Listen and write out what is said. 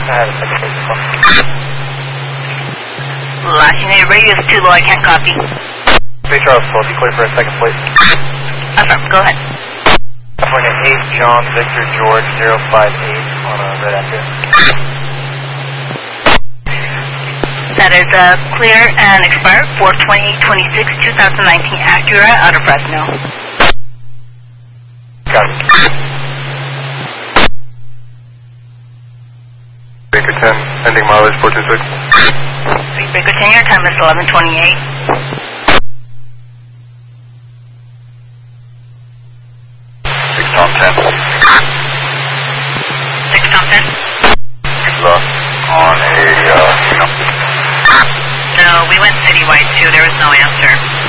have a second plate as well. Last unit, radius too low, I can't copy. Bay Charles 12, be clear for a second plate. Affirm, go ahead. California 8, John Victor George 058 on a red Acura. That is clear and expired, 4/28/26, 2019 Acura out of Fresno. Got it. Baker 10, ending mileage 426. Baker 10, your time is 11:28. 6 Tom 10. 6 Tom 10? On a, No, we went citywide too, there was no answer.